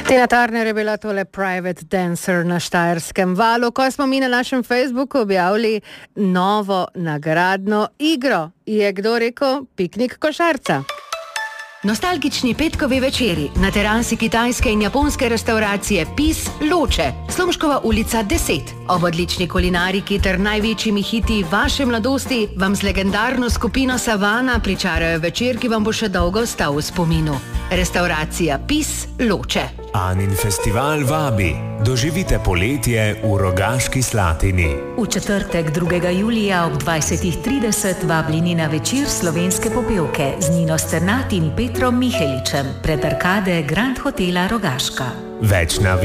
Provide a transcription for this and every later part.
Tina Turner je bila tole Private Dancer na Štajerskem valu, ko smo mi na našem Facebooku objavili novo nagradno igro. Je kdo rekel piknik košarca? Nostalgični petkovi večeri na terasi kitajske in japonske restauracije PIS Loče, Slomškova ulica 10. Ob odlični kulinariki ter največjimi hiti vaše mladosti vam z legendarno skupino Savana pričarajo večer, ki vam bo še dolgo ostal v spominu. Restauracija PIS Loče. Anin festival vabi. Doživite poletje v Rogaški Slatini. V četrtek 2. julija ob 20:30 vabljeni na večer slovenske popevke z Nino Sternat in Petrom Miheličem pred arkade Grand Hotela Rogaška. Več na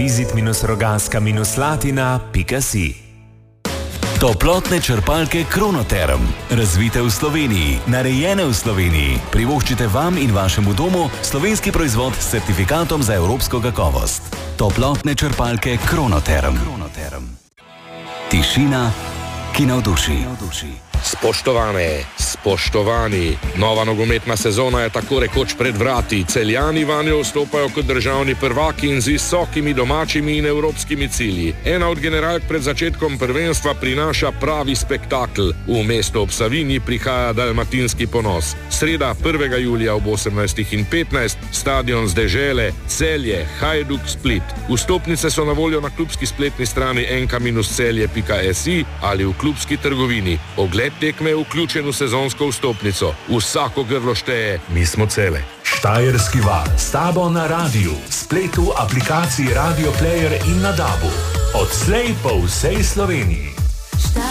visit-rogaska-slatina.si. Toplotne črpalke Kronoterm. Razvite v Sloveniji, narejene v Sloveniji. Privoščite vam in vašemu domu slovenski proizvod s certifikatom za evropsko kakovost. Toplotne črpalke Kronoterm. Tišina, ki navduši. Spoštovane, spoštovani, nova nogometna sezona je tako rekoč pred vrati. Celjani vanjo vstopajo kot državni prvaki in z visokimi domačimi in evropskimi cilji. Ena od generalk pred začetkom prvenstva prinaša pravi spektakl. V mesto ob Savinji prihaja dalmatinski ponos. Sreda 1. julija ob 18:15, stadion z dežele, Celje, Hajduk, Split. Vstopnice so na voljo na klubski spletni strani nk-celje.si ali v klubski trgovini. Ogled tekme je vključen v sezonsko vstopnico. Vsako grlo šteje, mi smo Cele. Štajerski val s tabo na radiju, spletu, aplikaciji Radio Player in na DAB-u. Odslej po vsej Sloveniji.